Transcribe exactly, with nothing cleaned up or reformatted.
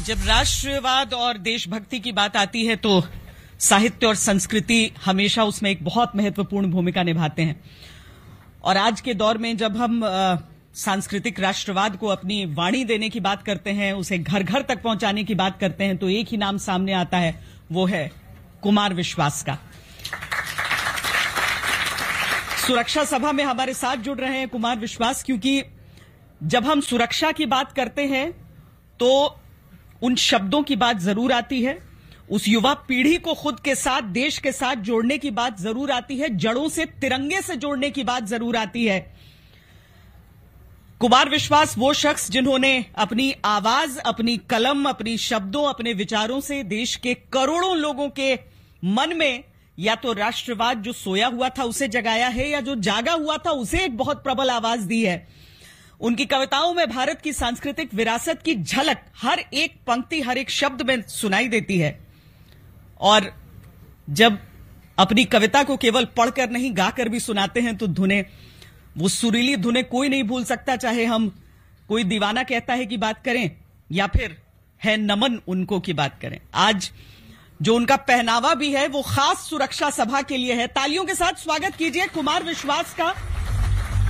जब राष्ट्रवाद और देशभक्ति की बात आती है तो साहित्य और संस्कृति हमेशा उसमें एक बहुत महत्वपूर्ण भूमिका निभाते हैं। और आज के दौर में जब हम आ, सांस्कृतिक राष्ट्रवाद को अपनी वाणी देने की बात करते हैं, उसे घर घर तक पहुंचाने की बात करते हैं, तो एक ही नाम सामने आता है, वो है कुमार विश्वास का। सुरक्षा सभा में हमारे साथ जुड़ रहे हैं कुमार विश्वास, क्योंकि जब हम सुरक्षा की बात करते हैं तो उन शब्दों की बात जरूर आती है, उस युवा पीढ़ी को खुद के साथ, देश के साथ जोड़ने की बात जरूर आती है, जड़ों से, तिरंगे से जोड़ने की बात जरूर आती है। कुमार विश्वास वो शख्स जिन्होंने अपनी आवाज, अपनी कलम, अपनी शब्दों, अपने विचारों से देश के करोड़ों लोगों के मन में या तो राष्ट्रवाद जो सोया हुआ था उसे जगाया है, या जो जागा हुआ था उसे एक बहुत प्रबल आवाज दी है। उनकी कविताओं में भारत की सांस्कृतिक विरासत की झलक हर एक पंक्ति, हर एक शब्द में सुनाई देती है। और जब अपनी कविता को केवल पढ़कर नहीं, गाकर भी सुनाते हैं तो धुनें, वो सुरीली धुनें कोई नहीं भूल सकता, चाहे हम कोई दीवाना कहता है की बात करें या फिर है नमन उनको की बात करें। आज जो उनका पहनावा भी है वो खास सुरक्षा सभा के लिए है। तालियों के साथ स्वागत कीजिए कुमार विश्वास का।